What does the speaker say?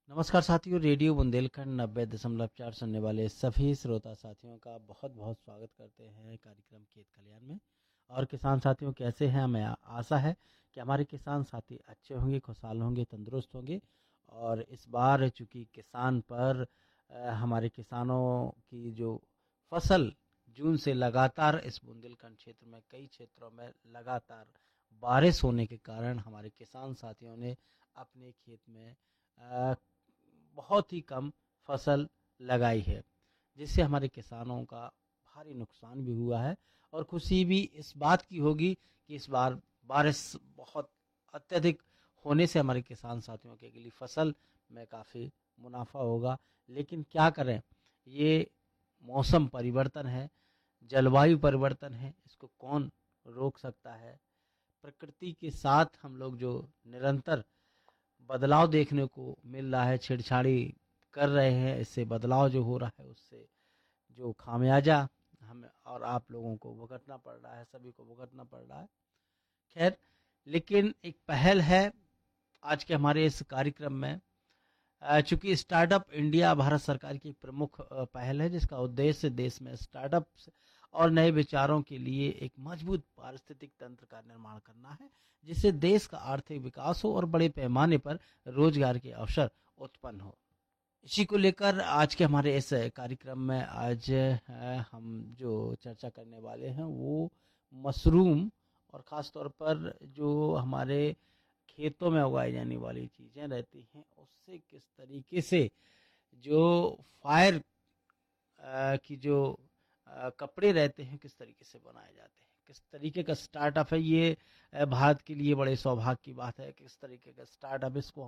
नमस्कार साथियों, रेडियो बुंदेलखंड 90.4 सुनने वाले सभी श्रोता साथियों का बहुत बहुत स्वागत करते हैं कार्यक्रम खेत खलियान में। और किसान साथियों कैसे हैं? हमें आशा है कि हमारे किसान साथी अच्छे होंगे, खुशहाल होंगे, तंदुरुस्त होंगे। और इस बार चूंकि किसान पर हमारे किसानों की जो फसल जून से लगातार इस बुंदेलखंड क्षेत्र में कई क्षेत्रों में लगातार बारिश होने के कारण हमारे किसान साथियों ने अपने खेत में अ, बहुत ही कम फसल लगाई है, जिससे हमारे किसानों का भारी नुकसान भी हुआ है। और खुशी भी इस बात की होगी कि इस बार बारिश बहुत अत्यधिक होने से हमारे किसान साथियों के लिए फसल में काफ़ी मुनाफा होगा। लेकिन क्या करें, ये मौसम परिवर्तन है, जलवायु परिवर्तन है, इसको कौन रोक सकता है। प्रकृति के साथ हम लोग जो निरंतर बदलाव देखने को मिल रहा है, छेड़छाड़ी कर रहे हैं, इससे बदलाव जो हो रहा है उससे जो खामियाजा हम और आप लोगों को भुगतना पड़ रहा है, सभी को भुगतना पड़ रहा है। खैर, लेकिन एक पहल है आज के हमारे इस कार्यक्रम में। चूंकि स्टार्टअप इंडिया भारत सरकार की प्रमुख पहल है, जिसका उद्देश्य देश में स्टार्टअप्स और नए विचारों के लिए एक मजबूत पारिस्थितिक तंत्र का निर्माण करना है, जिससे देश का आर्थिक विकास हो और बड़े पैमाने पर रोजगार के अवसर उत्पन्न हो। इसी को लेकर आज के हमारे इस कार्यक्रम में आज हम जो चर्चा करने वाले हैं वो मशरूम और ख़ास तौर पर जो हमारे खेतों में उगाई जाने वाली चीज़ें रहती हैं उससे किस तरीके से जो फायर की जो कपड़े रहते हैं किस तरीके से बनाए जाते हैं, किस तरीके का स्टार्टअप है ये। भारत के लिए बड़े सौभाग्य की बात है, किस तरीके का स्टार्टअप इसको